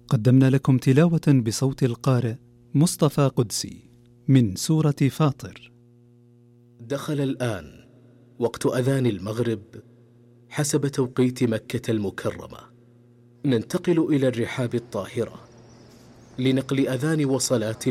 قدمنا لكم تلاوة بصوت القارئ مصطفى قدسي من سورة فاطر. دخل الآن وقت أذان المغرب حسب توقيت مكة المكرمة. ننتقل إلى الرحاب الطاهرة لنقل أذان وصلاة